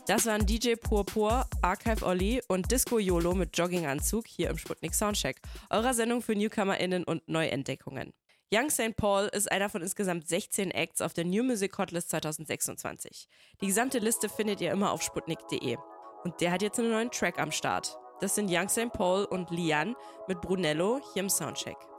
Das waren DJ Purpur, Archive Olli und Disco YOLO mit Jogginganzug hier im Sputnik Soundcheck, eurer Sendung für NewcomerInnen und Neuentdeckungen. Young St. Paul ist einer von insgesamt 16 Acts auf der New Music Hotlist 2026. Die gesamte Liste findet ihr immer auf sputnik.de. Und der hat jetzt einen neuen Track am Start. Das sind Young St. Paul und Lian mit Brunello hier im Soundcheck.